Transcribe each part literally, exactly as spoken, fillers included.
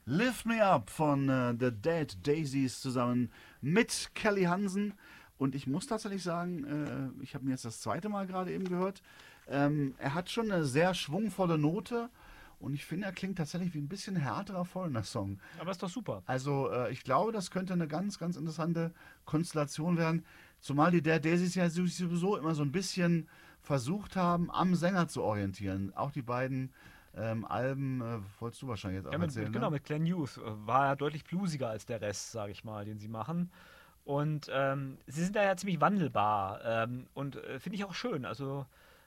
Lift Me Up von äh, The Dead Daisies zusammen mit Kelly Hansen. Und ich muss tatsächlich sagen, äh, ich habe ihn jetzt das zweite Mal gerade eben gehört. Ähm, er hat schon eine sehr schwungvolle Note und ich finde, er klingt tatsächlich wie ein bisschen härterer Foreigner-Song. Aber ist doch super. Also äh, ich glaube, das könnte eine ganz, ganz interessante Konstellation werden. Zumal die Dead Daisies ja sowieso immer so ein bisschen versucht haben, am Sänger zu orientieren. Auch die beiden ähm, Alben, äh, wolltest du wahrscheinlich jetzt auch Ja, mit, erzählen, mit, genau, ne? mit Glenn Hughes äh, war er deutlich bluesiger als der Rest, sage ich mal, den sie machen. Und ähm, sie sind da ja ziemlich wandelbar. Ähm, und äh, finde ich auch schön. Also,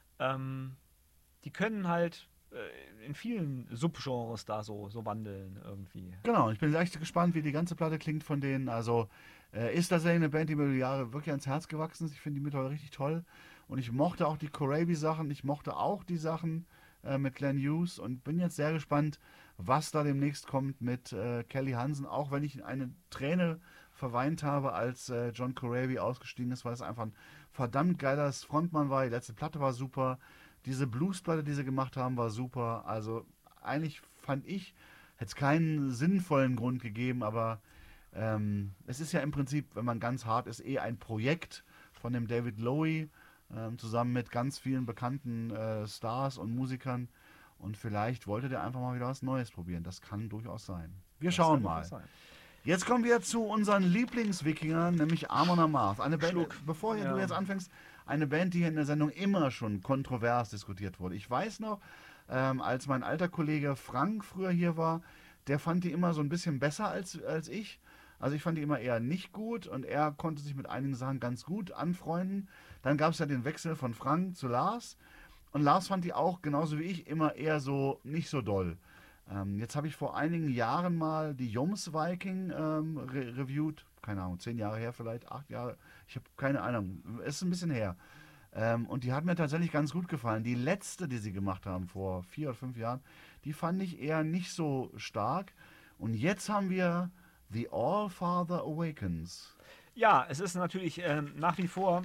ähm, die können halt äh, in vielen Subgenres da so, so wandeln irgendwie. Genau, ich bin echt gespannt, wie die ganze Platte klingt von denen. Also äh, ist tatsächlich eine Band, die mir über die Jahre wirklich ans Herz gewachsen ist. Ich finde die mittlerweile richtig toll. Und ich mochte auch die Corabi-Sachen. Ich mochte auch die Sachen äh, mit Glenn Hughes und bin jetzt sehr gespannt, was da demnächst kommt mit äh, Kelly Hansen. Auch wenn ich eine Träne verweint habe, als äh, John Corabi ausgestiegen ist, weil es einfach ein verdammt geiler Frontmann war. Die letzte Platte war super. Diese Bluesplatte, die sie gemacht haben, war super. Also eigentlich fand ich, hätte es keinen sinnvollen Grund gegeben, aber ähm, es ist ja im Prinzip, wenn man ganz hart ist, eh ein Projekt von dem David Lowy ähm, zusammen mit ganz vielen bekannten äh, Stars und Musikern. Und vielleicht wollte der einfach mal wieder was Neues probieren. Das kann durchaus sein. Wir Das schauen kann durchaus mal. sein. Jetzt kommen wir zu unseren Lieblingswikingern, nämlich Amon Amarth. Eine Band, Schluck. bevor hier du Ja. jetzt anfängst, eine Band, die hier in der Sendung immer schon kontrovers diskutiert wurde. Ich weiß noch, ähm, als mein alter Kollege Frank früher hier war, der fand die immer so ein bisschen besser als, als ich. Also ich fand die immer eher nicht gut und er konnte sich mit einigen Sachen ganz gut anfreunden. Dann gab es ja den Wechsel von Frank zu Lars. Und Lars fand die auch, genauso wie ich, immer eher so nicht so doll. Ähm, jetzt habe ich vor einigen Jahren mal die Joms Viking ähm, re reviewed. Keine Ahnung, zehn Jahre her vielleicht, acht Jahre. Ich habe keine Ahnung. Es ist ein bisschen her. Ähm, und die hat mir tatsächlich ganz gut gefallen. Die letzte, die sie gemacht haben vor vier oder fünf Jahren, die fand ich eher nicht so stark. Und jetzt haben wir The All Father Awakens. Ja, es ist natürlich ähm, nach wie vor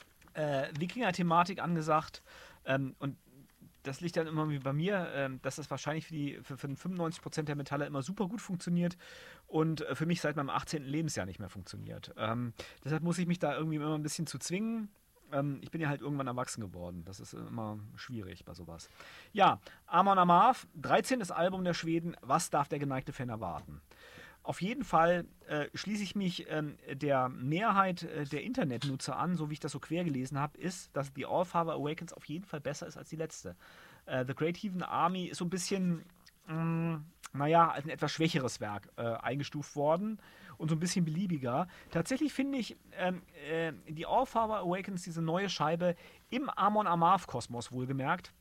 äh, Wikinger-Thematik angesagt. Ähm, und das liegt dann immer wie bei mir, ähm, dass das wahrscheinlich für, die, für, für fünfundneunzig Prozent der Metaller immer super gut funktioniert und äh, für mich seit meinem achtzehnten Lebensjahr nicht mehr funktioniert. Ähm, deshalb muss ich mich da irgendwie immer ein bisschen zu zwingen. Ähm, ich bin ja halt irgendwann erwachsen geworden. Das ist immer schwierig bei sowas. Ja, Amon Amarth, dreizehntes Album der Schweden. Was darf der geneigte Fan erwarten? Auf jeden Fall äh, schließe ich mich ähm, der Mehrheit äh, der Internetnutzer an, so wie ich das so quer gelesen habe, ist, dass die All Father Awakens auf jeden Fall besser ist als die letzte. Äh, The Great Heathen Army ist so ein bisschen, mh, naja, als ein etwas schwächeres Werk äh, eingestuft worden und so ein bisschen beliebiger. Tatsächlich finde ich ähm, äh, die All Father Awakens, diese neue Scheibe, im Amon Amarth-Kosmos wohlgemerkt,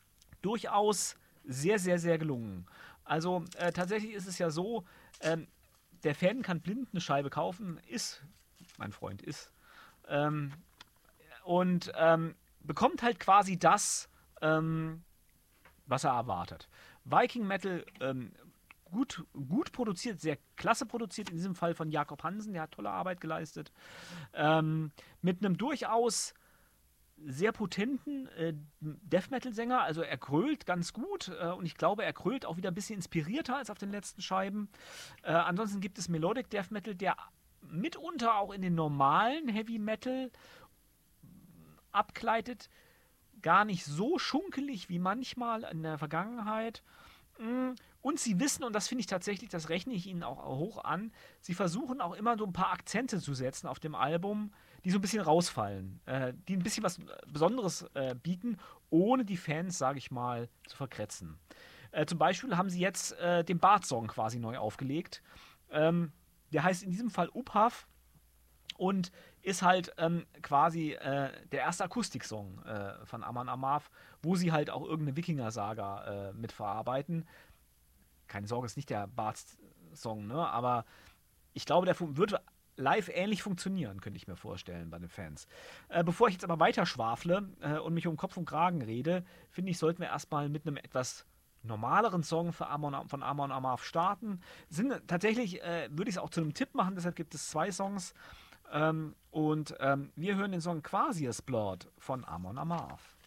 durchaus sehr, sehr, sehr gelungen. Also äh, tatsächlich ist es ja so, ähm, der Fan kann blind eine Scheibe kaufen, ist, mein Freund ist, ähm, und ähm, bekommt halt quasi das, ähm, was er erwartet. Viking Metal, ähm, gut, gut produziert, sehr klasse produziert, in diesem Fall von Jakob Hansen, der hat tolle Arbeit geleistet, ähm, mit einem durchaus sehr potenten äh, Death Metal Sänger, also er krölt ganz gut äh, und ich glaube, er krölt auch wieder ein bisschen inspirierter als auf den letzten Scheiben. Äh, ansonsten gibt es Melodic Death Metal, der mitunter auch in den normalen Heavy Metal abgleitet, gar nicht so schunkelig wie manchmal in der Vergangenheit. Und sie wissen, und das finde ich tatsächlich, das rechne ich ihnen auch hoch an, sie versuchen auch immer so ein paar Akzente zu setzen auf dem Album, die so ein bisschen rausfallen, äh, die ein bisschen was Besonderes äh, bieten, ohne die Fans, sage ich mal, zu verkretzen. Äh, zum Beispiel haben sie jetzt äh, den Bart-Song quasi neu aufgelegt. Ähm, der heißt in diesem Fall Uphav und ist halt ähm, quasi äh, der erste Akustiksong äh, von Amon Amarth, wo sie halt auch irgendeine Wikinger-Saga äh, mitverarbeiten. Keine Sorge, ist nicht der Bart-Song, ne? Aber ich glaube, der wird live ähnlich funktionieren, könnte ich mir vorstellen bei den Fans. Äh, bevor ich jetzt aber weiter schwafle äh, und mich um Kopf und Kragen rede, finde ich, sollten wir erstmal mit einem etwas normaleren Song für Amon, von Amon Amarth starten. Sind tatsächlich, äh, würde ich es auch zu einem Tipp machen, deshalb gibt es zwei Songs. Ähm, und ähm, wir hören den Song Quasius Blood von Amon Amarth.